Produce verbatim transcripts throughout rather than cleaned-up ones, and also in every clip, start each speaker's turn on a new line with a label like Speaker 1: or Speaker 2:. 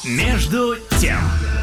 Speaker 1: Между тем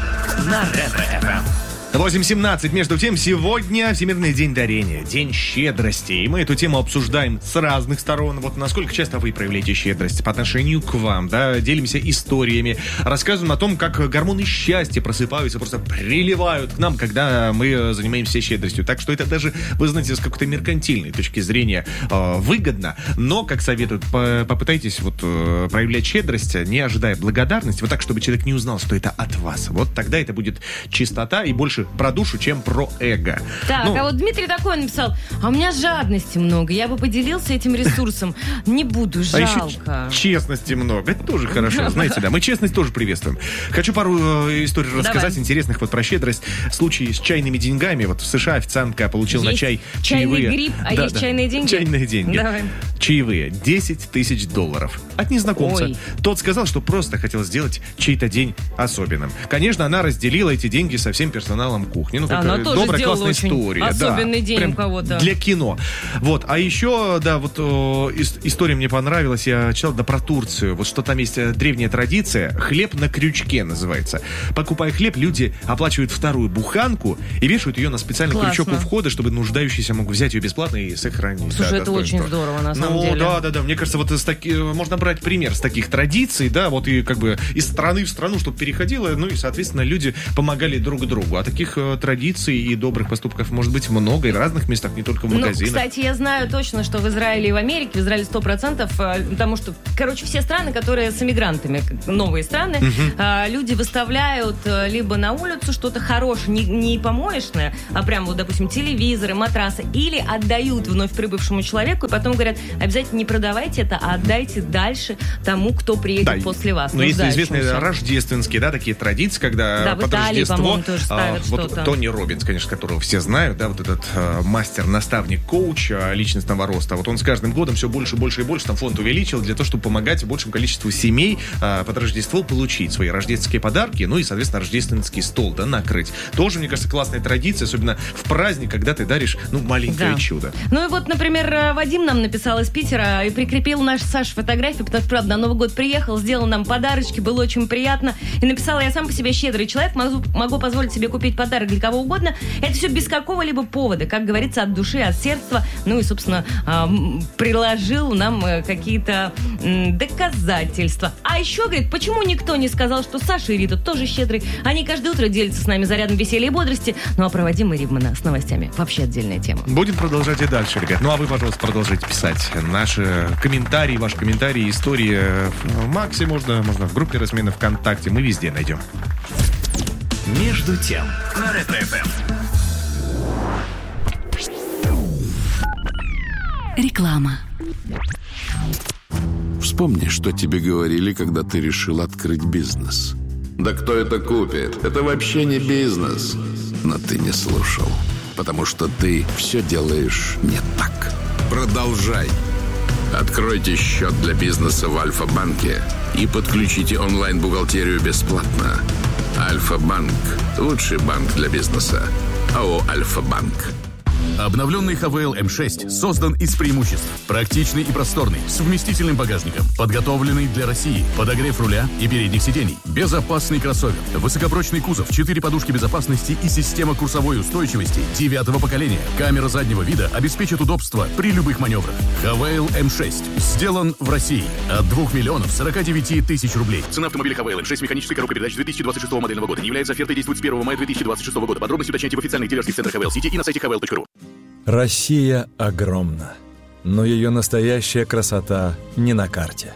Speaker 1: на Ретро-эф эм.
Speaker 2: восемь семнадцать. Между тем, сегодня Всемирный день дарения, день щедрости. И мы эту тему обсуждаем с разных сторон. Вот насколько часто вы проявляете щедрость по отношению к вам, да, делимся историями, рассказываем о том, как гормоны счастья просыпаются, просто приливают к нам, когда мы занимаемся щедростью. Так что это даже, вы знаете, с какой-то меркантильной точки зрения э, выгодно. Но, как советуют, по- попытайтесь вот э, проявлять щедрость, не ожидая благодарности, вот так, чтобы человек не узнал, что это от вас. Вот тогда это будет чистота и больше про душу, чем про эго.
Speaker 3: Так,
Speaker 2: ну,
Speaker 3: а вот Дмитрий такой написал: а у меня жадности много, я бы поделился этим ресурсом. Не буду, жалко.
Speaker 2: А еще честности много, это тоже хорошо, знаете, да, мы честность тоже приветствуем. Хочу пару э, историй Давай. рассказать, интересных вот про щедрость. Случай с чайными деньгами, вот в США официантка получила
Speaker 3: есть
Speaker 2: на чай
Speaker 3: чайный
Speaker 2: чаевые.
Speaker 3: гриб, а
Speaker 2: да,
Speaker 3: есть
Speaker 2: да,
Speaker 3: чайные деньги?
Speaker 2: Чайные деньги.
Speaker 3: Давай.
Speaker 2: Чаевые, десять тысяч долларов. От незнакомца.
Speaker 3: Ой.
Speaker 2: Тот сказал, что просто хотел сделать чей-то день особенным. Конечно, она разделила эти деньги со всем персоналом кухни. Ну,
Speaker 3: Она тоже
Speaker 2: добрая,
Speaker 3: сделала
Speaker 2: классная
Speaker 3: очень
Speaker 2: история.
Speaker 3: особенный
Speaker 2: да,
Speaker 3: день
Speaker 2: прям
Speaker 3: у кого-то.
Speaker 2: Для кино. Вот. А еще, да, вот о, ис- история мне понравилась. Я читал, да, про Турцию. Вот что там есть древняя традиция. Хлеб на крючке называется. Покупая хлеб, люди оплачивают вторую буханку и вешают ее на специальный
Speaker 3: Классно.
Speaker 2: крючок у входа, чтобы нуждающиеся могут взять ее бесплатно и сохранить.
Speaker 3: Слушай,
Speaker 2: да,
Speaker 3: это очень здорово, на самом
Speaker 2: ну,
Speaker 3: деле.
Speaker 2: да, да, да. Мне кажется, вот из таки... можно брать пример с таких традиций, да, вот и как бы из страны в страну, чтобы переходило, ну и, соответственно, люди помогали друг другу. А таких э, традиций и добрых поступков может быть много и в разных местах, не только в магазинах.
Speaker 3: Ну, кстати, я знаю точно, что в Израиле и в Америке, в Израиле сто процентов, потому что, короче, все страны, которые с эмигрантами, новые страны, uh-huh. люди выставляют либо на улицу что-то хорошее, не, не помоечное, а прям вот, допустим, телевизоры, матрасы, или отдают вновь прибывшему человеку, и потом говорят: обязательно не продавайте это, а отдайте дальше тому, кто приедет да, после вас.
Speaker 2: Но есть известные рождественские, да, такие традиции, когда
Speaker 3: да,
Speaker 2: под
Speaker 3: в Италии,
Speaker 2: Рождество,
Speaker 3: по-моему, тоже ставят
Speaker 2: а, вот
Speaker 3: что-то.
Speaker 2: Тони Роббинс, конечно, которого все знают, да, вот этот а, мастер, наставник, коуч а, личностного роста, вот он с каждым годом все больше, больше и больше там фонд увеличил для того, чтобы помогать большему количеству семей а, под Рождество получить свои рождественские подарки, ну и, соответственно, рождественский стол, да, накрыть. Тоже, мне кажется, классная традиция, особенно в праздник, когда ты даришь, ну, маленькое да. чудо.
Speaker 3: Ну и вот, например, Вадим нам написал из Питера и прикрепил наш Саш фотографии, потому что, правда, на Новый год приехал, сделал нам подарочки, было очень приятно. И написала: я сам по себе щедрый человек, могу, могу позволить себе купить подарок для кого угодно. Это все без какого-либо повода, как говорится, от души, от сердца. Ну и, собственно, приложил нам какие-то доказательства. А еще, говорит, почему никто не сказал, что Саша и Рита тоже щедрый? Они каждое утро делятся с нами зарядом веселья и бодрости. Ну а про Вадима Ривмана с новостями вообще отдельная тема.
Speaker 2: Будем продолжать и дальше, ребят. Ну а вы, пожалуйста, продолжайте писать наши комментарии, ваши комментарии, истории в Максе, можно, можно в группе Росмена ВКонтакте. Мы везде найдем.
Speaker 1: Между тем на Ретро-эф эм.
Speaker 4: Реклама.
Speaker 5: Вспомни, что тебе говорили, когда ты решил открыть бизнес. Да кто это купит? Это вообще не бизнес. Но ты не слушал, потому что ты все делаешь не так. Продолжай. Откройте счет для бизнеса в Альфа-банке и подключите онлайн-бухгалтерию бесплатно. Альфа-банк – лучший банк для бизнеса. АО «Альфа-банк».
Speaker 6: Обновленный ХВЛ эм шесть создан из преимуществ. Практичный и просторный, с вместительным багажником, подготовленный для России, подогрев руля и передних сидений, безопасный кроссовер, высокопрочный кузов, четыре подушки безопасности и система курсовой устойчивости девятого поколения. Камера заднего вида обеспечит удобство при любых маневрах. ХВЛ эм шесть сделан в России от двух миллионов сорока девяти тысяч рублей. Цена автомобиля ХВЛ эм шесть механической коробкой передач две тысячи двадцать шестого модельного года не является офертой, действует с первого мая две тысячи двадцать шестого года. Подробности уточняйте в официальных дилерских центрах ХВЛ Сити и на сайте ха вэ эл точка ру.
Speaker 7: Россия огромна, но ее настоящая красота не на карте.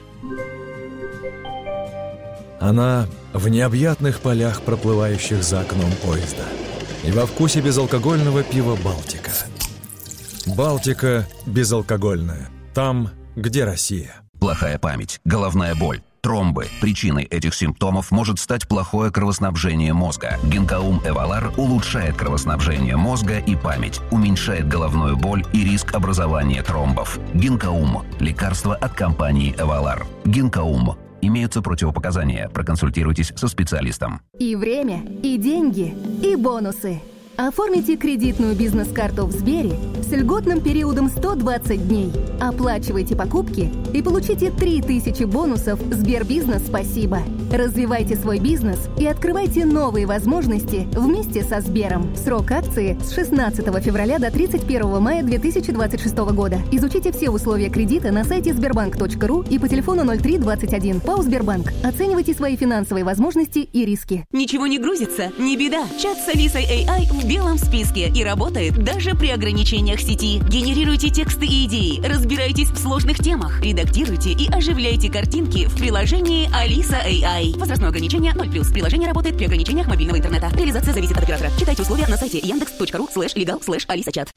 Speaker 7: Она в необъятных полях, проплывающих за окном поезда, и во вкусе безалкогольного пива «Балтика». «Балтика» безалкогольная. Там, где Россия.
Speaker 8: Плохая память, головная боль, тромбы. Причиной этих симптомов может стать плохое кровоснабжение мозга. Гинкаум Эвалар улучшает кровоснабжение мозга и память, уменьшает головную боль и риск образования тромбов. Гинкаум – лекарство от компании Эвалар. Гинкаум. Имеются противопоказания. Проконсультируйтесь со специалистом.
Speaker 9: И время, и деньги, и бонусы. Оформите кредитную бизнес-карту в Сбере с льготным периодом сто двадцать дней. Оплачивайте покупки и получите три тысячи бонусов Сбербизнес «Спасибо». Развивайте свой бизнес и открывайте новые возможности вместе со Сбером. Срок акции с шестнадцатого февраля до тридцать первого мая две тысячи двадцать шестого года. Изучите все условия кредита на сайте сбербанк точка ру и по телефону ноль три двадцать один. ПАО «Сбербанк». Оценивайте свои финансовые возможности и риски.
Speaker 4: Ничего не грузится? Не беда. Чат с Алисой эй ай в белом списке и работает даже при ограничениях сети. Генерируйте тексты и идеи, разбирайтесь в сложных темах, редактируйте и оживляйте картинки в приложении Алиса эй ай. Возрастное ограничение ноль плюс. Приложение работает при ограничениях мобильного интернета. Реализация зависит от оператора. Читайте условия на сайте яндекс точка ру слэш легал слэш алиса чат.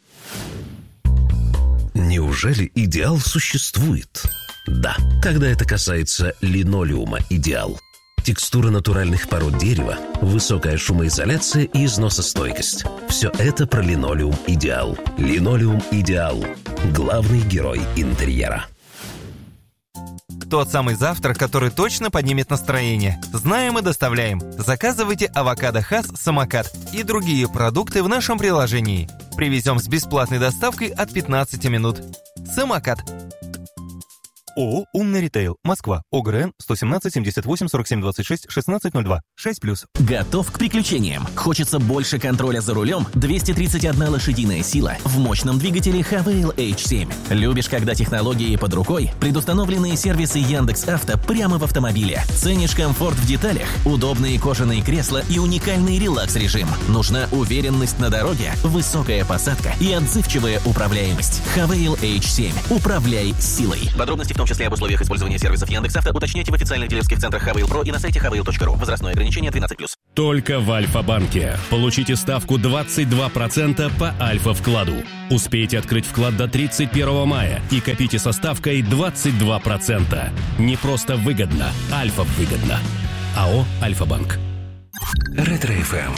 Speaker 10: Неужели идеал существует? Да, когда это касается линолеума «Идеал». Текстура натуральных пород дерева, высокая шумоизоляция и износостойкость. Все это про линолеум «Идеал». Линолеум «Идеал». Главный герой интерьера.
Speaker 11: Тот самый завтрак, который точно поднимет настроение. Знаем и доставляем. Заказывайте авокадо Хас Самокат и другие продукты в нашем приложении. Привезем с бесплатной доставкой от пятнадцати минут. Самокат. ООО «Умный ритейл», Москва, ОГРН сто семнадцать семьдесят восемь сорок семь двадцать шесть шестнадцать ноль два, шесть плюс.
Speaker 12: Готов к приключениям? Хочется больше контроля за рулем? двести тридцать одна лошадиная сила в мощном двигателе Хавейл эйч семь. Любишь, когда технологии под рукой? Предустановленные сервисы Яндекс.Авто прямо в автомобиле. Ценишь комфорт в деталях? Удобные кожаные кресла и уникальный релакс-режим. Нужна уверенность на дороге, высокая посадка и отзывчивая управляемость. Хавейл эйч семь. Управляй силой.
Speaker 13: Подробности в В том числе об условиях использования сервисов Яндекс.Авто, уточняйте в официальных дилерских центрах Хавейл Про и на сайте хавейл точка ру. Возрастное ограничение двенадцать плюс.
Speaker 14: Только в Альфа-банке. Получите ставку двадцать два процента по Альфа-вкладу. Успейте открыть вклад до тридцать первого мая и копите со ставкой двадцать два процента. Не просто выгодно, Альфа-выгодно. АО «Альфа-банк».
Speaker 1: Ретро-эф эм.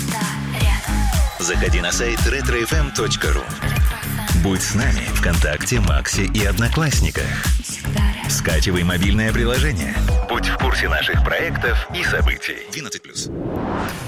Speaker 1: Заходи на сайт ретро эф эм точка ру. Будь с нами ВКонтакте, Максе и Одноклассниках. Скачивай мобильное приложение. Будь в курсе наших проектов и событий. двенадцать плюс.